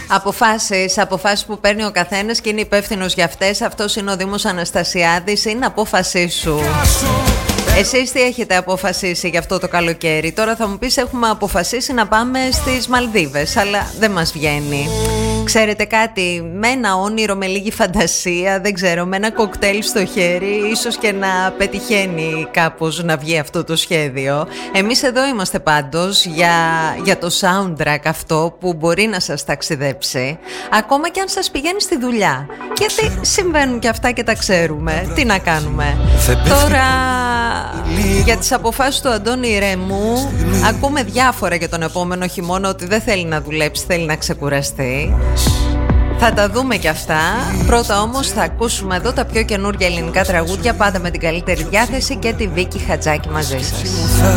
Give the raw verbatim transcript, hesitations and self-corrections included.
Αποφάσεις, αποφάσεις που παίρνει ο καθένας και είναι υπεύθυνος για αυτές. Αυτός είναι ο Δήμος Αναστασιάδης. Είναι απόφασή σου. Εσείς τι έχετε αποφασίσει για αυτό το καλοκαίρι? Τώρα θα μου πεις έχουμε αποφασίσει να πάμε στις Μαλδίβες, αλλά δεν μας βγαίνει. Ξέρετε κάτι, με ένα όνειρο, με λίγη φαντασία, δεν ξέρω, με ένα κοκτέιλ στο χέρι, ίσως και να πετυχαίνει κάπως να βγει αυτό το σχέδιο. Εμείς εδώ είμαστε πάντως για, για το soundtrack αυτό που μπορεί να σας ταξιδέψει, ακόμα και αν σας πηγαίνει στη δουλειά. Γιατί συμβαίνουν και αυτά και τα ξέρουμε. Τι να κάνουμε. Τώρα, για τις αποφάσεις του Αντώνη Ρέμου, ακούμε διάφορα για τον επόμενο χειμώνα, ότι δεν θέλει να δουλέψει, θέλει να ξεκουραστεί. Θα τα δούμε κι αυτά. Πρώτα όμως θα ακούσουμε εδώ τα πιο καινούργια ελληνικά τραγούδια, πάντα με την καλύτερη διάθεση, και τη Βίκη Χατζάκη μαζί σας.